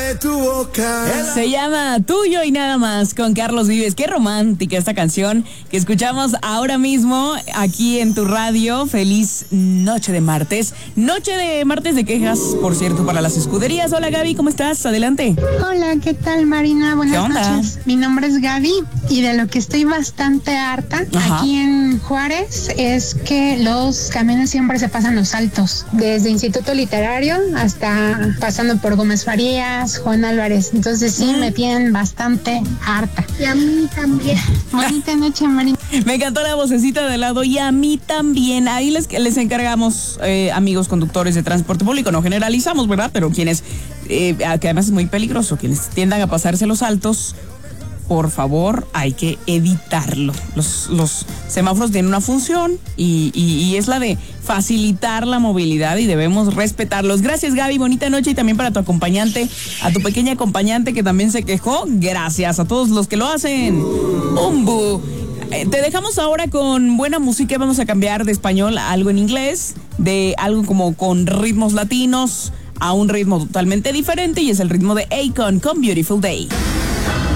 de tu boca. Se llama Tuyo y Nada Más con Carlos Vives. Qué romántica esta canción que escuchamos ahora mismo aquí en tu radio. Feliz noche de martes. Noche de martes de quejas, por cierto, para las escuderías. Hola Gaby, ¿cómo estás? Adelante. Hola, ¿qué tal, Marina? Buenas noches. Mi nombre es Gaby y de lo que estoy bastante harta aquí en Juárez es que los camiones siempre se pasan los altos, desde Instituto Literario hasta pasando por Gómez Farías, Juan Álvarez. Entonces sí, me tienen bastante harta. Y a mí también. Bonita noche, Marina. Me encantó la vocecita de lado y a mí también. Ahí les encargamos, amigos conductores de transporte público, no generalizamos, ¿verdad? Pero quienes, que además es muy peligroso, quienes tiendan a pasarse los altos, por favor, hay que evitarlo. Los semáforos tienen una función y es la de facilitar la movilidad y debemos respetarlos. Gracias, Gaby, bonita noche, y también para tu acompañante, a tu pequeña acompañante que también se quejó. Gracias a todos los que lo hacen. ¡Umbu! Te dejamos ahora con buena música. Vamos a cambiar de español a algo en inglés, de algo como con ritmos latinos a un ritmo totalmente diferente, y es el ritmo de Akon con Beautiful Day.